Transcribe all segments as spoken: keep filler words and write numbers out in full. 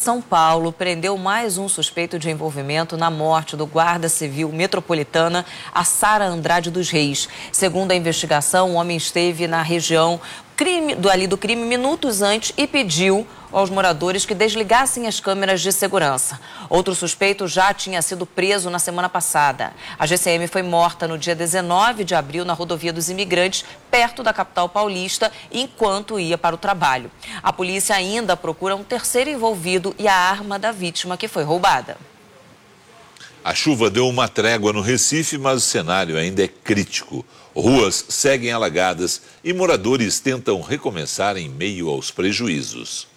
São Paulo prendeu mais um suspeito de envolvimento na morte do guarda civil metropolitana, a Sara Andrade dos Reis. Segundo a investigação, o homem esteve na região crime, do, ali do crime minutos antes e pediu aos moradores que desligassem as câmeras de segurança. Outro suspeito já tinha sido preso na semana passada. A G C M foi morta no dia dezenove de abril na rodovia dos Imigrantes, perto da capital paulista, enquanto ia para o trabalho. A polícia ainda procura um terceiro envolvido e a arma da vítima que foi roubada. A chuva deu uma trégua no Recife, mas o cenário ainda é crítico. Ruas seguem alagadas e moradores tentam recomeçar em meio aos prejuízos.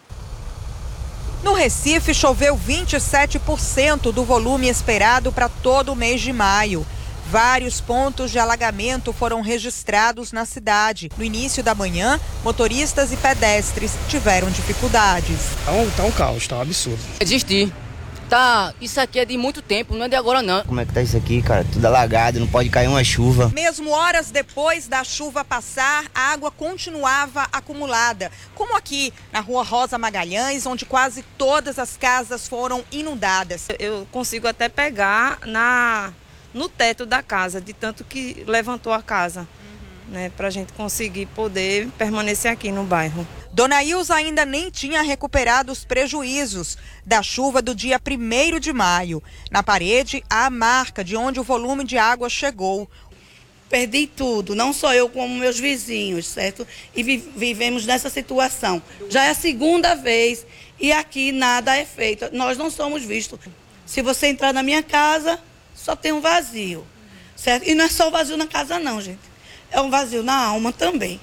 No Recife, choveu vinte e sete por cento do volume esperado para todo o mês de maio. Vários pontos de alagamento foram registrados na cidade. No início da manhã, motoristas e pedestres tiveram dificuldades. Tá um, tá um caos, tá um absurdo. Existir. Tá, isso aqui é de muito tempo, não é de agora não. Como é que tá isso aqui, cara? Tudo alagado, não pode cair uma chuva. Mesmo horas depois da chuva passar, a água continuava acumulada. Como aqui na rua Rosa Magalhães, onde quase todas as casas foram inundadas. Eu consigo até pegar na, no teto da casa, de tanto que levantou a casa, uhum. né, pra gente conseguir poder permanecer aqui no bairro. Dona Ilza ainda nem tinha recuperado os prejuízos da chuva do dia primeiro de maio. Na parede, há a marca de onde o volume de água chegou. Perdi tudo, não só eu como meus vizinhos, certo? E vi vivemos nessa situação. Já é a segunda vez e aqui nada é feito. Nós não somos vistos. Se você entrar na minha casa, só tem um vazio, certo? E não é só o vazio na casa não, gente. É um vazio na alma também.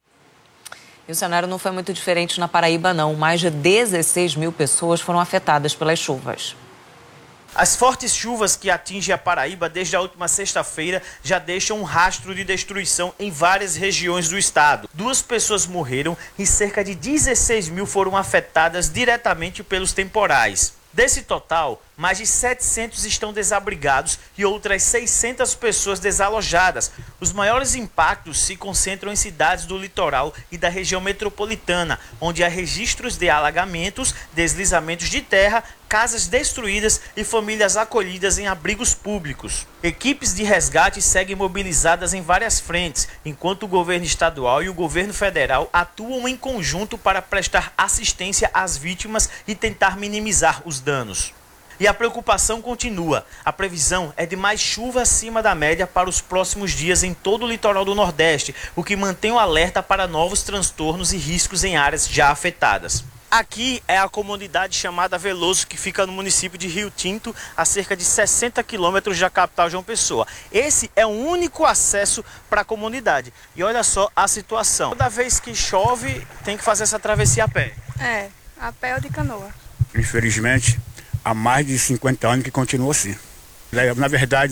E o cenário não foi muito diferente na Paraíba, não. Mais de dezesseis mil pessoas foram afetadas pelas chuvas. As fortes chuvas que atingem a Paraíba desde a última sexta-feira já deixam um rastro de destruição em várias regiões do estado. Duas pessoas morreram e cerca de dezesseis mil foram afetadas diretamente pelos temporais. Desse total, mais de setecentos estão desabrigados e outras seiscentas pessoas desalojadas. Os maiores impactos se concentram em cidades do litoral e da região metropolitana, onde há registros de alagamentos, deslizamentos de terra, casas destruídas e famílias acolhidas em abrigos públicos. Equipes de resgate seguem mobilizadas em várias frentes, enquanto o governo estadual e o governo federal atuam em conjunto para prestar assistência às vítimas e tentar minimizar os danos. E a preocupação continua. A previsão é de mais chuva acima da média para os próximos dias em todo o litoral do Nordeste, o que mantém o alerta para novos transtornos e riscos em áreas já afetadas. Aqui é a comunidade chamada Veloso, que fica no município de Rio Tinto, a cerca de sessenta quilômetros da capital João Pessoa. Esse é o único acesso para a comunidade. E olha só a situação. Toda vez que chove, tem que fazer essa travessia a pé. É, a pé ou de canoa. Infelizmente, há mais de cinquenta anos que continua assim. Na verdade,